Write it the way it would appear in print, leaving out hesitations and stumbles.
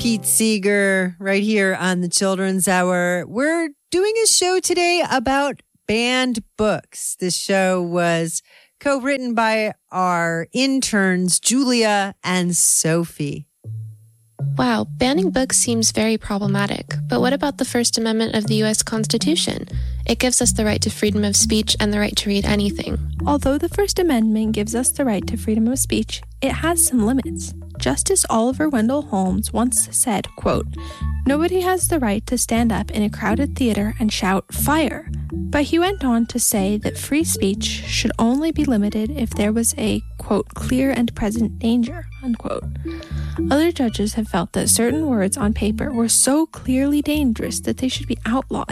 Pete Seeger right here on the Children's Hour. We're doing a show today about banned books. This show was co-written by our interns, Julia and Sophie. Wow, banning books seems very problematic. But what about the First Amendment of the U.S. Constitution? It gives us the right to freedom of speech and the right to read anything. Although the First Amendment gives us the right to freedom of speech, it has some limits. Justice Oliver Wendell Holmes once said, quote, "Nobody has the right to stand up in a crowded theater and shout, 'Fire!' But he went on to say that free speech should only be limited if there was a, quote, 'clear and present danger,' unquote. Other judges have felt that certain words on paper were so clearly dangerous that they should be outlawed.